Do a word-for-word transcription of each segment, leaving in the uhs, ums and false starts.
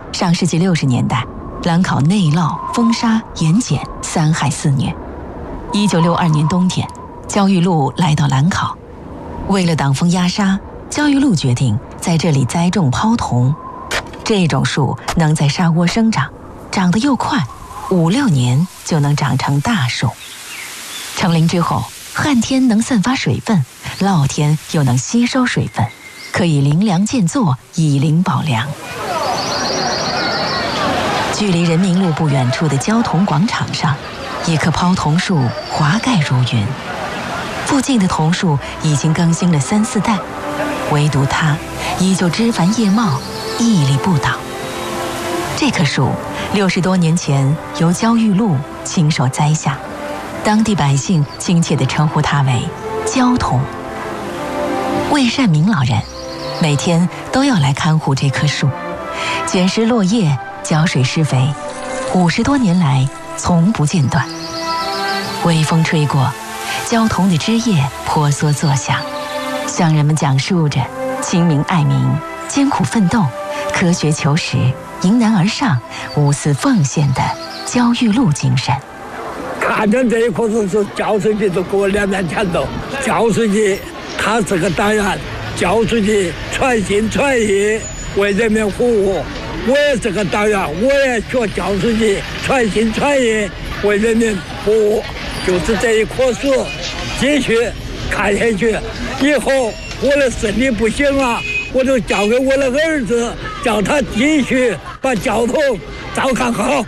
上世纪六十年代，兰考内涝、风沙、盐碱三害肆虐。一九六二年冬天，焦裕禄来到兰考，为了挡风压沙，焦裕禄决定在这里栽种泡桐。这种树能在沙窝生长，长得又快，五六年就能长成大树。成林之后，旱天能散发水分，涝天又能吸收水分，可以凌凉建作，以灵保凉。距离人民路不远处的焦桐广场上，一棵泡桐树华盖如云。附近的桐树已经更新了三四代，唯独它依旧枝繁叶茂，屹立不倒。这棵树六十多年前由焦裕禄亲手栽下，当地百姓亲切地称呼它为焦桐。魏善明老人每天都要来看护这棵树，捡拾落叶，浇水施肥，五十多年来从不间断。微风吹过，焦桐的枝叶婆娑作响，向人们讲述着亲民爱民、艰苦奋斗、科学求实、迎难而上、无私奉献的焦裕禄精神。 看见这一棵树是焦书记都给我两面前头，焦书记他是个党员，焦书记全心全意为人民服务。我也是个党员，我也学焦书记全心全意为人民服务。就是这一棵树继续看下去，以后我的身体不行了，我就交给我的儿子，叫他继续把交通照看好。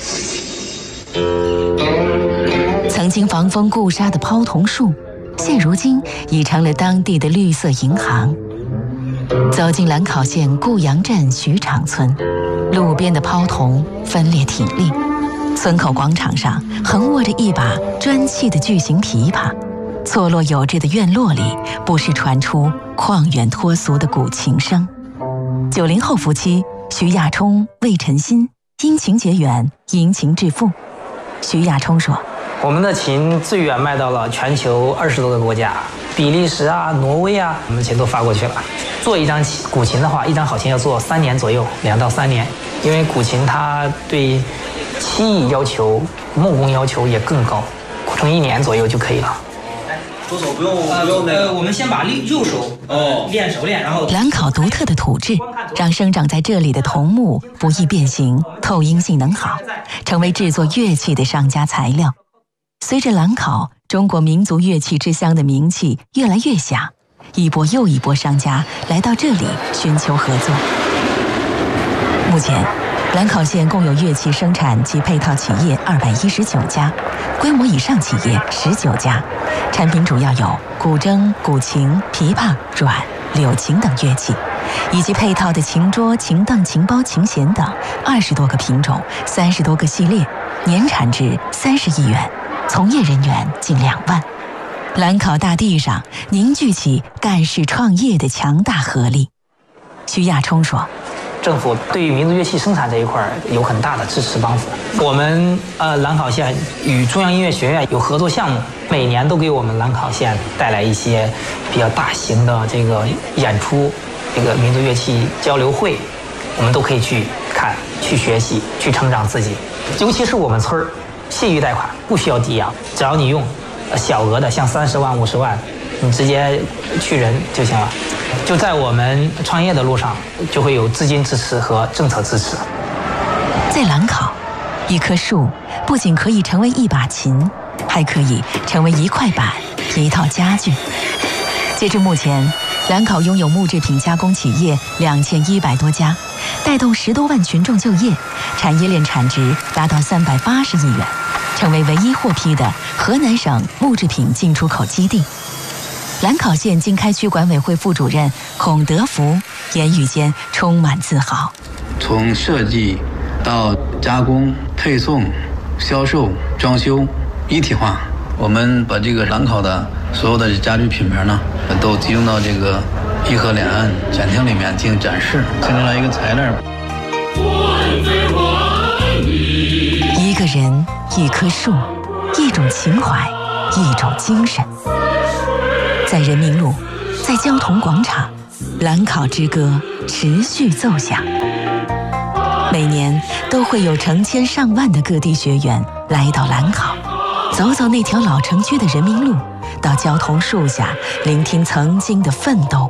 曾经防风固沙的泡桐树，现如今已成了当地的绿色银行。走进兰考县固阳镇许场村，路边的泡桐分列挺立，村口广场上横卧着一把砖砌的巨型琵琶，错落有致的院落里不时传出旷远脱俗的古琴声。九零后夫妻徐亚冲、魏晨新因情结缘，因情致富。徐亚冲说：“ 我们的琴最远卖到了全球二十多个国家，比利时啊、挪威啊，我们琴都发过去了。做一张古琴的话，一张好琴要做三年左右，两到三年，因为古琴它对漆艺要求、木工要求也更高，成一年左右就可以了。” 左手不用不用那个，我们先把右手哦练熟练，然后。 兰考独特的土质，让生长在这里的桐木不易变形，透音性能好，成为制作乐器的上佳材料。随着兰考中国民族乐器之乡的名气越来越响，一波又一波商家来到这里寻求合作。目前，兰考县共有乐器生产及配套企业二百一十九家，规模以上企业十九家，产品主要有古筝、古琴、琵琶、阮、柳琴等乐器，以及配套的琴桌、琴凳、琴包、琴弦等二十多个品种、三十多个系列，年产值三十亿元，从业人员近两万。兰考大地上凝聚起干事创业的强大合力。徐亚冲说：“ 政府对于民族乐器生产这一块有很大的支持帮扶。我们呃兰考县与中央音乐学院有合作项目，每年都给我们兰考县带来一些比较大型的这个演出，这个民族乐器交流会，我们都可以去看、去学习、去成长自己。尤其是我们村儿，信誉贷款不需要抵押，只要你用小额的，像三十万、五十万，你直接去人就行了。就在我们创业的路上，就会有资金支持和政策支持。 在兰考，一棵树不仅可以成为一把琴，还可以成为一块板、一套家具。截至目前，兰考拥有木制品加工企业两千一百多家，带动十多万群众就业，产业链产值达到三百八十亿元，成为唯一获批的河南省木制品进出口基地。兰考县经开区管委会副主任孔德福言语间充满自豪。 从设计到加工、配送、销售、装修一体化，我们把这个兰考的所有的家具品牌呢，都集中到这个颐和两岸展厅里面进行展示，形成了一个材料。 一个人，一棵树，一种情怀，一种精神。在人民路，在焦桐广场，兰考之歌持续奏响。 每年都会有成千上万的各地学员来到兰考，走走那条老城区的人民路，到交通树下聆听曾经的奋斗